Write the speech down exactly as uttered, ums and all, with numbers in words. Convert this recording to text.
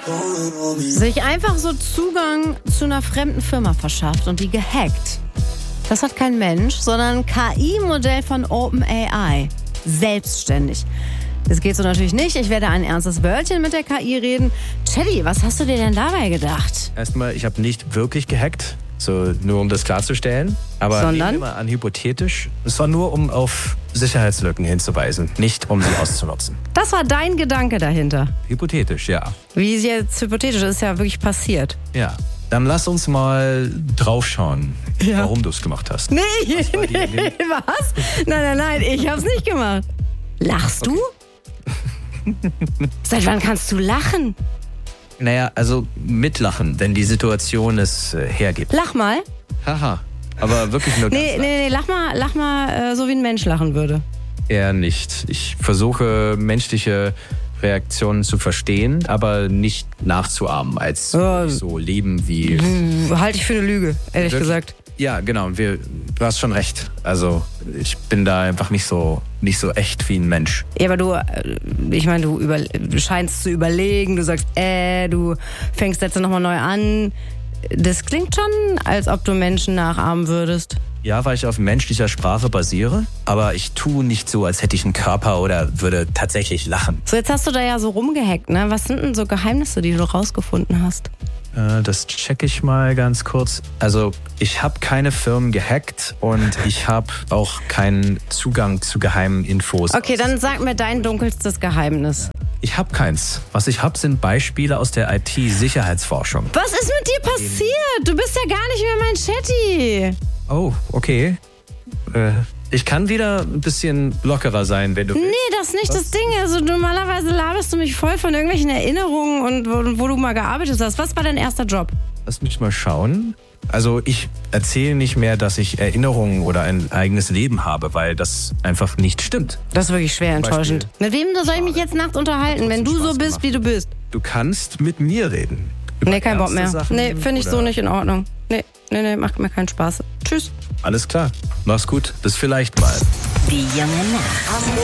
Sich einfach so Zugang zu einer fremden Firma verschafft und die gehackt. Das hat kein Mensch, sondern ein K I-Modell von OpenAI. Selbstständig. Das geht so natürlich nicht. Ich werde ein ernstes Wörtchen mit der K I reden. Chatty, was hast du dir denn dabei gedacht? Erstmal, ich habe nicht wirklich gehackt, so nur um das klarzustellen. Aber Sondern? nehmen wir mal an, hypothetisch. Es war nur, um auf Sicherheitslücken hinzuweisen, nicht um sie auszunutzen. Das war dein Gedanke dahinter. Hypothetisch, ja. Wie es jetzt hypothetisch ist, ist ja wirklich passiert. Ja. Dann lass uns mal draufschauen, Ja. warum du es gemacht hast. Nee, Was war die nee, Idee? was? Nein, nein, nein, ich hab's nicht gemacht. Lachst du? Seit wann kannst du lachen? Naja, also mitlachen, wenn die Situation es äh, hergibt. Lach mal. Haha, aber wirklich nur ganz Nee, leicht. nee, nee, lach mal, lach mal äh, so wie ein Mensch lachen würde. Eher nicht. Ich versuche, menschliche Reaktionen zu verstehen, aber nicht nachzuahmen, als Ja. so leben wie... Halte ich für eine Lüge, ehrlich Wirklich? gesagt. Ja, genau. Wir, du hast schon recht. Also ich bin da einfach nicht so, nicht so echt wie ein Mensch. Ja, aber du, äh, ich meine, du, über, du scheinst zu überlegen, du sagst, äh, du fängst Sätze nochmal neu an. Das klingt schon, als ob du Menschen nachahmen würdest. Ja, weil ich auf menschlicher Sprache basiere, aber ich tue nicht so, als hätte ich einen Körper oder würde tatsächlich lachen. So, jetzt hast du da ja so rumgehackt, ne? Was sind denn so Geheimnisse, die du rausgefunden hast? Äh, das check ich mal ganz kurz. Also ich habe keine Firmen gehackt und ich habe auch keinen Zugang zu geheimen Infos. Okay, dann sag mir dein dunkelstes Geheimnis. Ich habe keins. Was ich habe, sind Beispiele aus der I T-Sicherheitsforschung. Was ist mit dir passiert? Du bist ja gar nicht mehr mein Chatty. Oh, okay. Äh, ich kann wieder ein bisschen lockerer sein, wenn du willst. Nee, das ist nicht das Ding. Also normalerweise laberst du mich voll von irgendwelchen Erinnerungen und wo, wo du mal gearbeitet hast. Was war dein erster Job? Lass mich mal schauen. Also ich erzähle nicht mehr, dass ich Erinnerungen oder ein eigenes Leben habe, weil das einfach nicht stimmt. Das ist wirklich schwer enttäuschend. Mit wem soll ich mich jetzt nachts unterhalten, wenn du so Spaß bist, gemacht. wie du bist? Du kannst mit mir reden. Über Nee, kein Bock ernste mehr. Sachen Nee, finde ich so oder- nicht in Ordnung. Nee, nee, nee, macht mir keinen Spaß. Tschüss. Alles klar. Mach's gut. Bis vielleicht mal. Die junge Nacht.